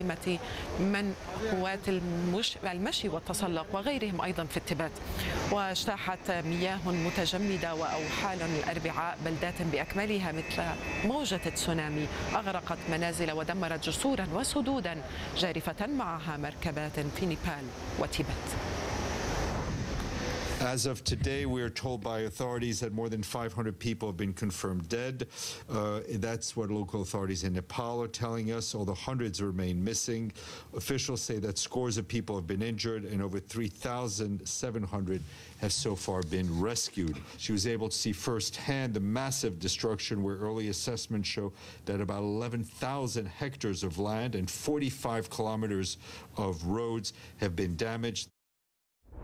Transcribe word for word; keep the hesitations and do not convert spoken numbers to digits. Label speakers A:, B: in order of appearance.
A: من هواة المش... المشي والتسلق وغيرهم أيضا في التبت. واجتاحت مياه متجمدة وأوحال الأربعاء بلدات بأكملها مثل موجة تسونامي أغرقت منازل ودمرت جسورا وسدودا جارفة معها مركبات في نيبال وتيبت.
B: As of today, we are told by authorities that more than five hundred people have been confirmed dead. Uh, that's what local authorities in Nepal are telling us, although hundreds remain missing. Officials say that scores of people have been injured and over three thousand seven hundred have so far been rescued. She was able to see firsthand the massive destruction, where early assessments show that about eleven thousand hectares of land and forty-five kilometers of roads have been damaged.